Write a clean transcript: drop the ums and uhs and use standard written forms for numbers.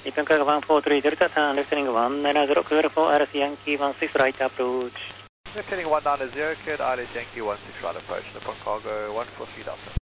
Nippon Cargo 143 Delta, turn left heading 190, clear for Alice Yankee 16 right approach. Left heading 190, cleared Alice Yankee 16 right approach, Nippon Cargo 143 Delta.